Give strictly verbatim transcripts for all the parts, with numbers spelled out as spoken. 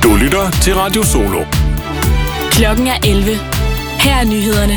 Du lytter til Radio Solo. Klokken er elleve. Her er nyhederne.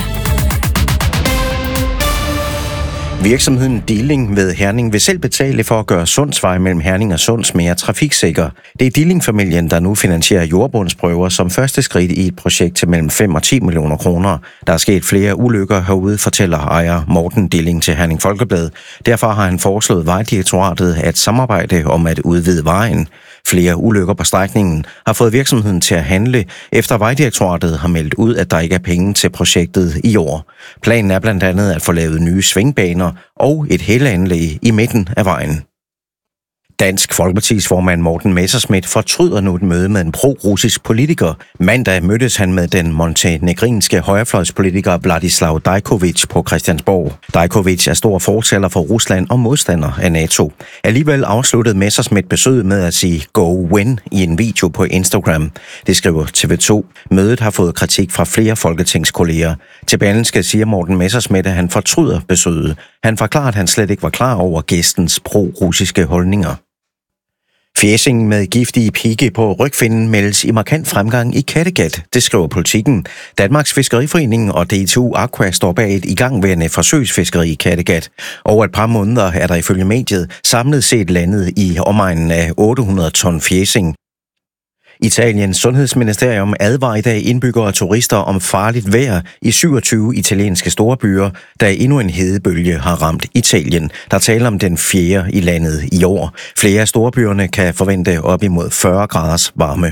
Virksomheden Dilling ved Herning vil selv betale for at gøre Sundsvej mellem Herning og Sunds mere trafiksikker. Det er Dilling-familien, der nu finansierer jordbundsprøver som første skridt i et projekt til mellem fem og ti millioner kroner. Der er sket flere ulykker herude, fortæller ejer Morten Dilling til Herning Folkeblad. Derfor har han foreslået Vejdirektoratet at samarbejde om at udvide vejen. Flere ulykker på strækningen har fået virksomheden til at handle, efter Vejdirektoratet har meldt ud, at der ikke er penge til projektet i år. Planen er blandt andet at få lavet nye svingbaner og et hæleanlæg i midten af vejen. Dansk Folkepartis formand Morten Messerschmidt fortryder nu et møde med en pro-russisk politiker. Mandag mødtes han med den montenegrinske højrefløjspolitiker Vladislav Dajkovic på Christiansborg. Dajkovic er stor fortaler for Rusland og modstander af NATO. Alligevel afsluttede Messerschmidt besøget med at sige "go win" i en video på Instagram. Det skriver T V to. Mødet har fået kritik fra flere folketingskolleger. Til Berlingske siger Morten Messerschmidt, at han fortryder besøget. Han forklarer, at han slet ikke var klar over gæstens pro-russiske holdninger. Fjæsing med giftige pigge på rygfinnen meldes i markant fremgang i Kattegat, det skriver Politikken. Danmarks Fiskeriforening og D T U Aqua står bag et igangværende forsøgsfiskeri i Kattegat. Over et par måneder er der ifølge mediet samlet set landet i omegnen af otte hundrede ton fjæsing. Italiens sundhedsministerium advarer i dag indbyggere og turister om farligt vejr i syvogtyve italienske storbyer, da endnu en hedebølge har ramt Italien. Der taler om den fjerde i landet i år. Flere af storbyerne kan forvente op imod fyrre graders varme.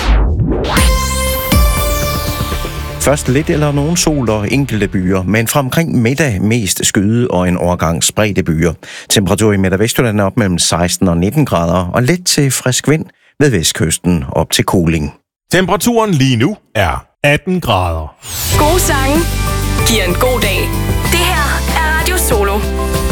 Først lidt eller nogen sol og enkelte byer, men fra omkring middag mest skyde og en overgang spredte byer. Temperatur i Midt- og Vestjylland er op mellem seksten og nitten grader og let til frisk vind ved vestkysten op til Koling. Temperaturen lige nu er atten grader. Gode sange giver en god dag. Det her er Radio Solo.